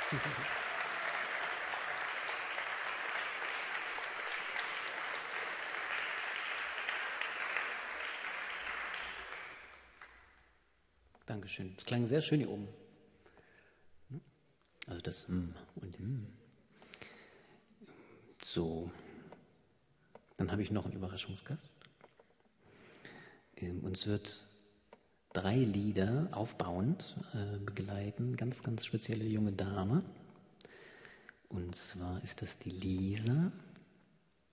Dankeschön. Das klang sehr schön hier oben. Also das und So. Dann habe ich noch einen Überraschungsgast. Uns wird 3 Lieder aufbauend begleiten. Ganz, ganz spezielle junge Dame. Und zwar ist das die Lisa.